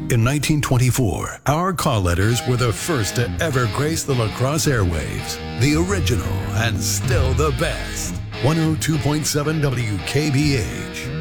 In 1924, our call letters were the first to ever grace the La Crosse airwaves. The original and still the best. 102.7 WKBH.